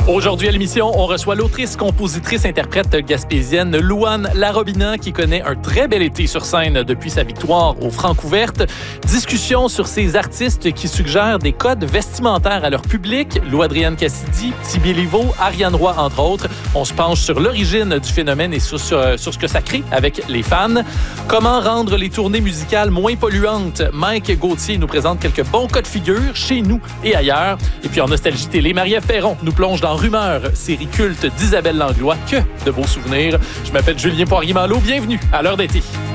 Aujourd'hui à l'émission, on reçoit l'autrice, compositrice, interprète gaspésienne Louane Larobina qui connaît un très bel été sur scène depuis sa victoire aux Francouvertes. Discussion sur ces artistes qui suggèrent des codes vestimentaires à leur public. Lou-Adrienne Cassidy, Tibi Livo, Ariane Roy, entre autres. On se penche sur l'origine du phénomène et sur ce que ça crée avec les fans. Comment rendre les tournées musicales moins polluantes? Mike Gauthier nous présente quelques bons cas de figure chez nous et ailleurs. Et puis en Nostalgie Télé, Marie-Ève Perron nous plonge dans Rumeur, série culte d'Isabelle Langlois. Que de beaux souvenirs. Je m'appelle Julien Poirier-Malo. Bienvenue à l'heure d'été.